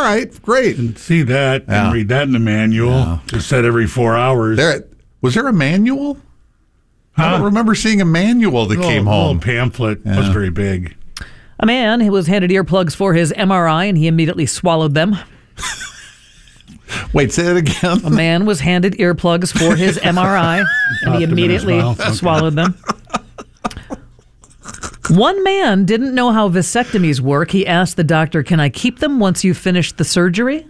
right, great. And see that and read that in the manual. Yeah. It's said every 4 hours. Was there a manual? I don't remember seeing a manual that came home. A pamphlet was very big. A man who was handed earplugs for his MRI, and he immediately swallowed them. Wait, say that again. A man was handed earplugs for his MRI, and he immediately swallowed them. One man didn't know how vasectomies work. He asked the doctor, "Can I keep them once you've finished the surgery?"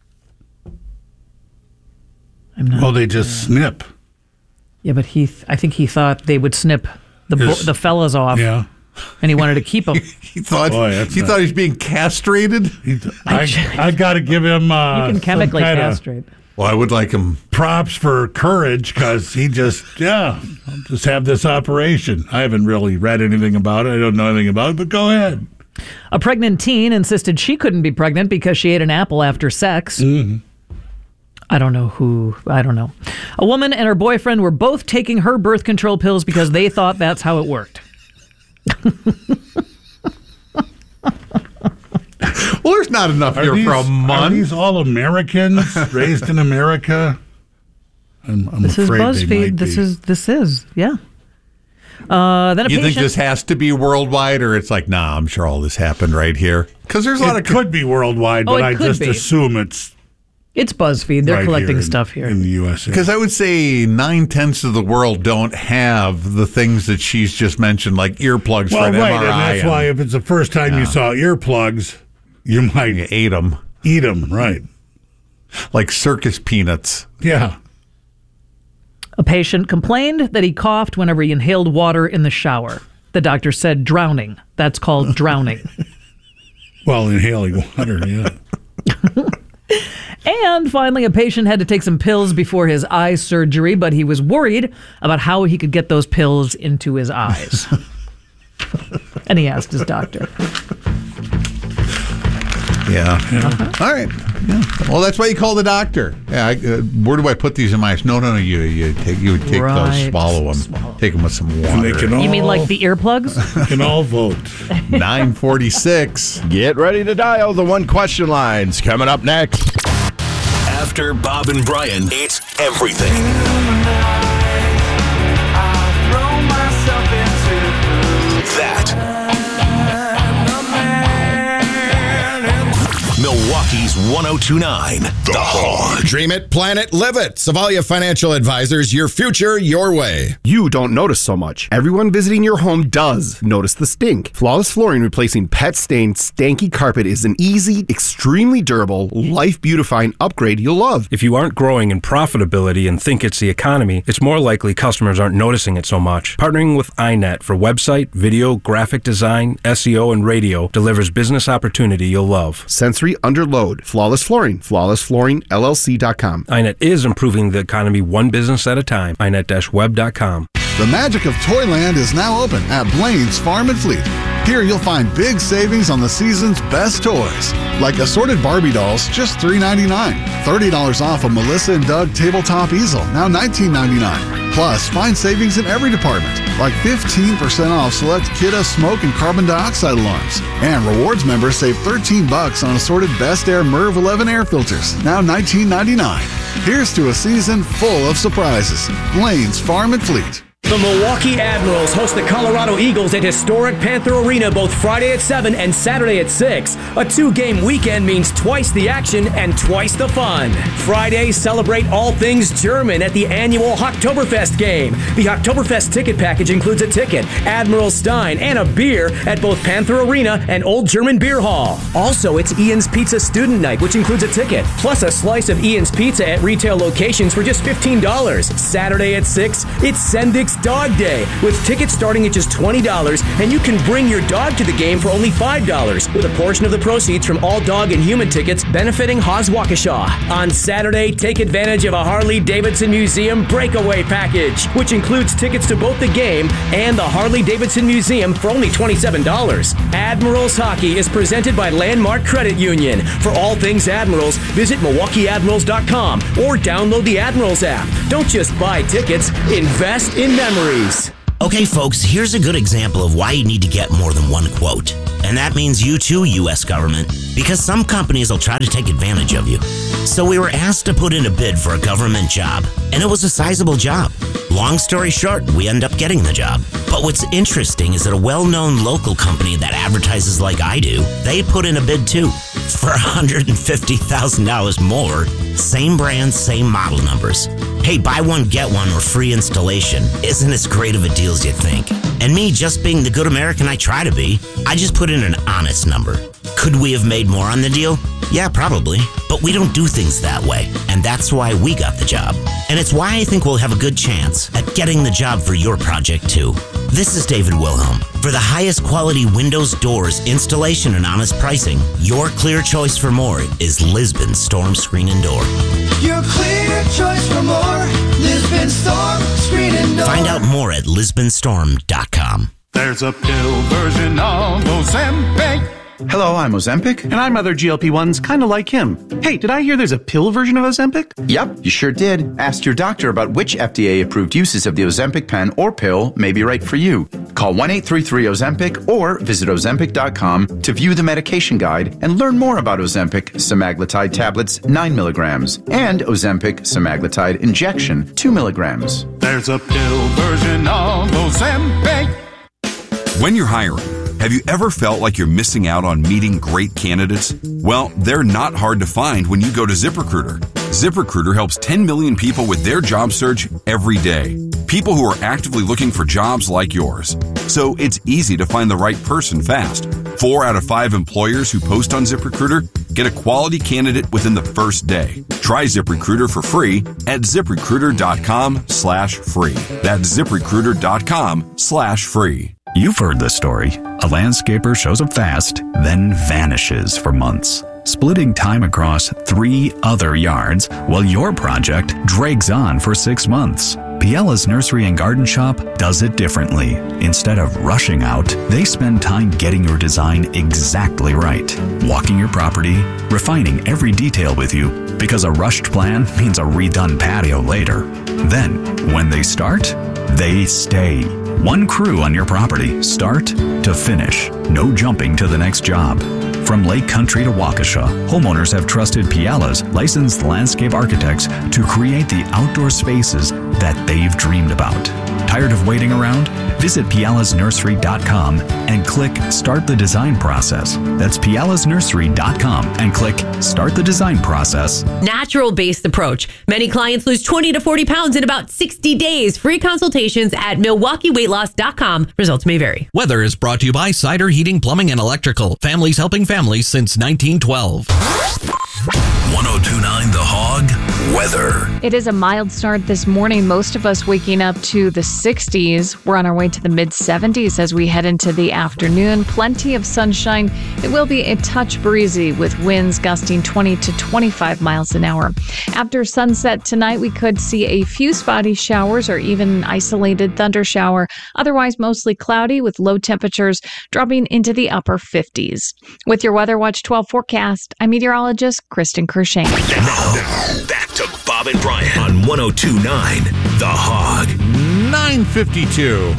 Well, they just snip. Yeah, but I think he thought they would snip the fellas off. Yeah. And he wanted to keep them. He thought he was being castrated. I got to give him. You can chemically castrate. Well, I would like him props for courage because he I'll just have this operation. I haven't really read anything about it. I don't know anything about it, but go ahead. A pregnant teen insisted she couldn't be pregnant because she ate an apple after sex. Mm-hmm. I don't know. A woman and her boyfriend were both taking her birth control pills because they thought that's how it worked. Well, there's not enough here for a month. Are these all Americans raised in America? I'm this is afraid BuzzFeed. This is yeah. Then you think this has to be worldwide, or it's like, nah, I'm sure all this happened right here? Because there's a lot of could be worldwide, but I just assume it's BuzzFeed. They're right collecting stuff here in the USA. Because I would say 9/10 of the world don't have the things that she's just mentioned, like earplugs for an MRI. And that's why if it's the first time you saw earplugs, you might eat them. Eat them, right? Like circus peanuts. Yeah. A patient complained that he coughed whenever he inhaled water in the shower. The doctor said drowning. That's called drowning. Well, inhaling water, yeah. And finally, a patient had to take some pills before his eye surgery, but he was worried about how he could get those pills into his eyes. And he asked his doctor. Yeah. All right. Yeah. Well, that's why you call the doctor. Yeah. Where do I put these in my eyes? No. You would take those, swallow them, take them with some water. You mean like the earplugs? You can all vote. 9:46. Get ready to dial the one question lines. Coming up next. After Bob and Brian, it's everything. That. Milwaukee's 102.9, The Hog. Dream it, plan it, live it. Savalia Financial Advisors, your future, your way. You don't notice so much. Everyone visiting your home does notice the stink. Flawless Flooring replacing pet-stained, stanky carpet is an easy, extremely durable, life-beautifying upgrade you'll love. If you aren't growing in profitability and think it's the economy, it's more likely customers aren't noticing it so much. Partnering with iNet for website, video, graphic design, SEO, and radio delivers business opportunity you'll love. Sensory under load. Flawless Flooring. FlawlessFlooringLLC.com. iNet is improving the economy one business at a time. iNet-web.com. The magic of Toyland is now open at Blaine's Farm and Fleet. Here you'll find big savings on the season's best toys, like assorted Barbie dolls, just $3.99. $30 off a Melissa and Doug tabletop easel, now $19.99. Plus, find savings in every department, like 15% off select Kidda smoke and carbon dioxide alarms. And rewards members save $13 on assorted Best Air MERV 11 air filters, now $19.99. Here's to a season full of surprises. Blaine's Farm and Fleet. The Milwaukee Admirals host the Colorado Eagles at historic Panther Arena both Friday at 7 and Saturday at 6. A two-game weekend means twice the action and twice the fun. Friday, celebrate all things German at the annual Oktoberfest game. The Oktoberfest ticket package includes a ticket, Admiral Stein, and a beer at both Panther Arena and Old German Beer Hall. Also, it's Ian's Pizza Student Night, which includes a ticket, plus a slice of Ian's Pizza at retail locations for just $15. Saturday at 6, it's Sendik's Dog Day, with tickets starting at just $20, and you can bring your dog to the game for only $5, with a portion of the proceeds from all dog and human tickets benefiting Haas Waukesha. On Saturday, take advantage of a Harley-Davidson Museum breakaway package, which includes tickets to both the game and the Harley-Davidson Museum for only $27. Admirals Hockey is presented by Landmark Credit Union. For all things Admirals, visit MilwaukeeAdmirals.com or download the Admirals app. Don't just buy tickets, invest in memories. Okay, folks, here's a good example of why you need to get more than one quote. And that means you too, U.S. government, because some companies will try to take advantage of you. So we were asked to put in a bid for a government job, and it was a sizable job. Long story short, we end up getting the job. But what's interesting is that a well-known local company that advertises like I do, they put in a bid too, for $150,000 more. Same brand, same model numbers. Hey, buy one, get one, or free installation isn't as great of a deal as you think. And me, just being the good American I try to be, I just put in an honest number. Could we have made more on the deal? Yeah, probably. But we don't do things that way. And that's why we got the job. And it's why I think we'll have a good chance at getting the job for your project too. This is David Wilhelm. For the highest quality windows, doors, installation, and honest pricing, your clear choice for more is Lisbon Storm Screen and Door. Your clear choice for more, Lisbon Storm Screen and Door. Find out more at lisbonstorm.com. There's a pill version of Ozempic. Hello, I'm Ozempic. And I'm other GLP-1s kind of like him. Hey, did I hear there's a pill version of Ozempic? Yep, you sure did. Ask your doctor about which FDA-approved uses of the Ozempic pen or pill may be right for you. Call 1-833-OZEMPIC or visit Ozempic.com to view the medication guide and learn more about Ozempic semaglutide tablets 9 milligrams and Ozempic semaglutide injection 2 milligrams. There's a pill version of Ozempic. When you're hiring, have you ever felt like you're missing out on meeting great candidates? Well, they're not hard to find when you go to ZipRecruiter. ZipRecruiter helps 10 million people with their job search every day. People who are actively looking for jobs like yours. So it's easy to find the right person fast. 4 out of 5 employers who post on ZipRecruiter get a quality candidate within the first day. Try ZipRecruiter for free at ZipRecruiter.com/free. That's ZipRecruiter.com/free. You've heard this story. A landscaper shows up fast, then vanishes for months, splitting time across 3 other yards while your project drags on for 6 months. Piella's Nursery and Garden Shop does it differently. Instead of rushing out, they spend time getting your design exactly right, walking your property, refining every detail with you, because a rushed plan means a redone patio later. Then, when they start, they stay. One crew on your property, start to finish. No jumping to the next job. From Lake Country to Waukesha, homeowners have trusted Piella's licensed landscape architects to create the outdoor spaces that they've dreamed about. Tired of waiting around? Visit PiellasNursery.com and click Start the Design Process. That's PiellasNursery.com and click Start the Design Process. Natural-based approach. Many clients lose 20 to 40 pounds in about 60 days. Free consultations at MilwaukeeWeightLoss.com. Results may vary. Weather is brought to you by Cider Heating, Plumbing, and Electrical. Families helping families since 1912. 102.9 The Hog weather. It is a mild start this morning. Most of us waking up to the 60s. We're on our way to the mid-70s as we head into the afternoon. Plenty of sunshine. It will be a touch breezy with winds gusting 20 to 25 miles an hour. After sunset tonight, we could see a few spotty showers or even an isolated thunder shower. Otherwise, mostly cloudy with low temperatures dropping into the upper 50s. With your Weather Watch 12 forecast, I'm meteorologist Kristen Kershaw. Now, back to Bob and Brian on 102.9 The Hog. 9:52.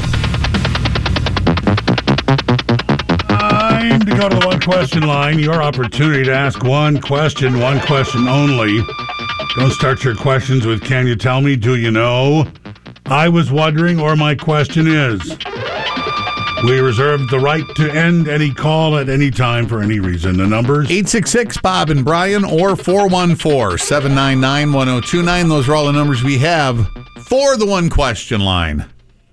Time to go to the one question line. Your opportunity to ask one question only. Don't start your questions with, can you tell me, do you know? I was wondering, or my question is. We reserve the right to end any call at any time for any reason. The numbers? 866 Bob and Brian or 414-799-1029. Those are all the numbers we have for the one question line.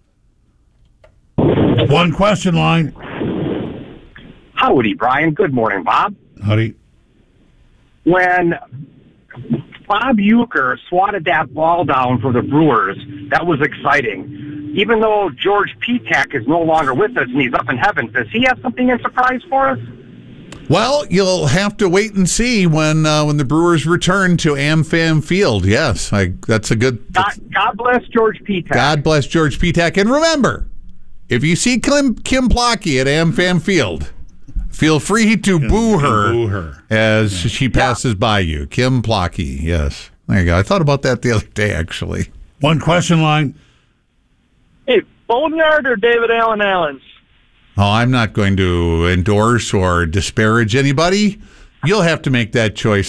One question line. Howdy, Brian. Good morning, Bob. Howdy. When Bob Uecker swatted that ball down for the Brewers, that was exciting. Even though George Petak is no longer with us and he's up in heaven, does he have something in surprise for us? Well, you'll have to wait and see when the Brewers return to AmFam Field. Yes, that's a good... God bless George Petak. God bless George Petak. And remember, if you see Kim Plotke at AmFam Field, feel free to boo her as she passes by you. Kim Plotke, yes. There you go. I thought about that the other day, actually. One question line. Hey, Boneyard or David Allen Allens? Oh, I'm not going to endorse or disparage anybody. You'll have to make that choice